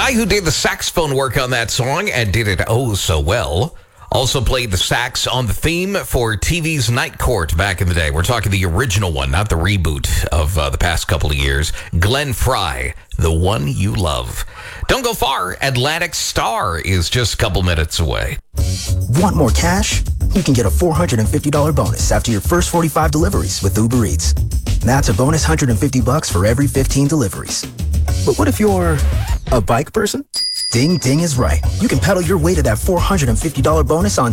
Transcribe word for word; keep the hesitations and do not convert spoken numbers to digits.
guy who did the saxophone work on that song and did it oh so well also played the sax on the theme for T V's Night Court back in the day. We're talking the original one, not the reboot of uh, the past couple of years. Glenn Frey, The One You Love. Don't go far. Atlantic Star is just a couple minutes away. Want more cash? You can get a four hundred fifty dollars bonus after your first forty-five deliveries with Uber Eats. That's a bonus one hundred fifty bucks for every fifteen deliveries. But what if you're a bike person? Ding Ding is right. You can pedal your way to that four hundred fifty dollars bonus on